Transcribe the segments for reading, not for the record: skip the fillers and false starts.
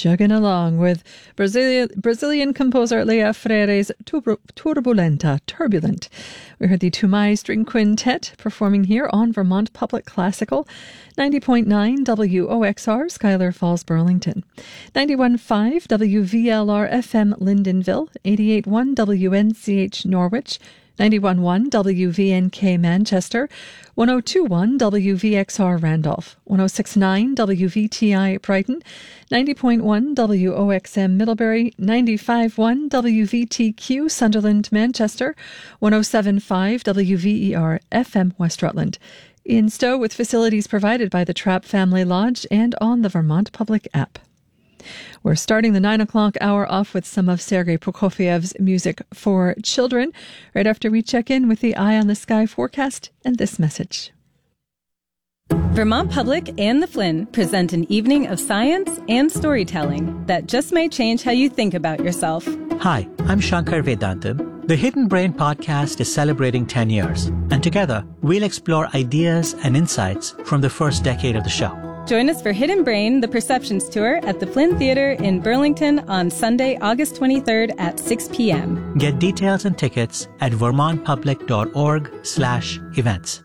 chugging along with Brazilian composer Lea Freire's Turbulent. We heard the Tumai String Quintet performing here on Vermont Public Classical, 90.9 WOXR, Schuyler Falls, Burlington, 91.5 WVLR FM Lyndonville, 88.1 WNCH Norwich, 91.1 WVNK Manchester, 102.1 WVXR Randolph, 106.9 WVTI Brighton, 90.1 WOXM Middlebury, 95.1 WVTQ Sunderland Manchester, 107.5 WVER FM West Rutland. In Stowe with facilities provided by the Trapp Family Lodge and on the Vermont Public app. We're starting the 9 o'clock hour off with some of Sergei Prokofiev's music for children, right after we check in with the Eye on the Sky forecast and this message. Vermont Public and the Flynn present an evening of science and storytelling that just may change how you think about yourself. Hi, I'm Shankar Vedantam. The Hidden Brain podcast is celebrating 10 years, and together we'll explore ideas and insights from the first decade of the show. Join us for Hidden Brain, the Perceptions Tour at the Flynn Theatre in Burlington on Sunday, August 23rd at 6 p.m. Get details and tickets at vermontpublic.org/events.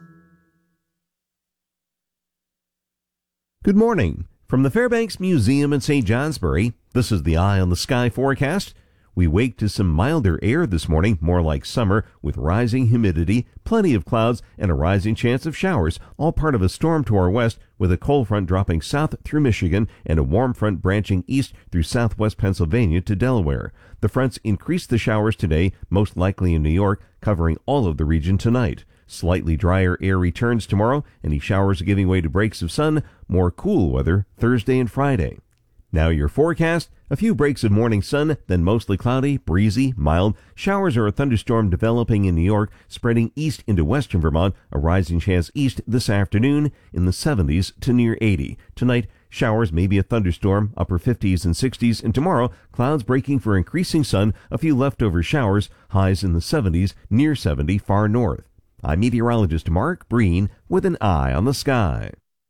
Good morning. From the Fairbanks Museum in St. Johnsbury, this is the Eye on the Sky forecast. We wake to some milder air this morning, more like summer, with rising humidity, plenty of clouds, and a rising chance of showers, all part of a storm to our west, with a cold front dropping south through Michigan and a warm front branching east through southwest Pennsylvania to Delaware. The fronts increase the showers today, most likely in New York, covering all of the region tonight. Slightly drier air returns tomorrow, any showers giving way to breaks of sun, more cool weather Thursday and Friday. Now your forecast, a few breaks of morning sun, then mostly cloudy, breezy, mild. Showers or a thunderstorm developing in New York, spreading east into western Vermont, a rising chance east this afternoon in the 70s to near 80. Tonight, showers, maybe a thunderstorm, upper 50s and 60s, and tomorrow, clouds breaking for increasing sun, a few leftover showers, highs in the 70s, near 70 far north. I'm meteorologist Mark Breen with an Eye on the Sky.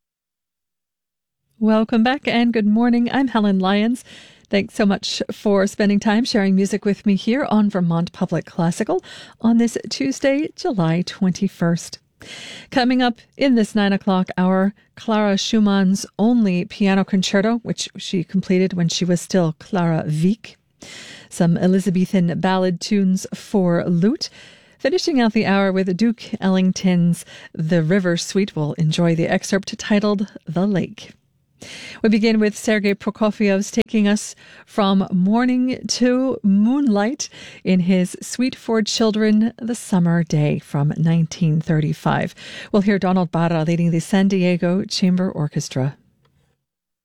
Welcome back and good morning. I'm Helen Lyons. Thanks so much for spending time sharing music with me here on Vermont Public Classical on this Tuesday, July 21st. Coming up in this 9 o'clock hour, Clara Schumann's only piano concerto, which she completed when she was still Clara Wieck. Some Elizabethan ballad tunes for lute. Finishing out the hour with Duke Ellington's The River Suite. We'll enjoy the excerpt titled The Lake. We begin with Sergei Prokofiev's taking us from morning to moonlight in his Suite for Children, The Summer Day from 1935. We'll hear Donald Barra leading the San Diego Chamber Orchestra.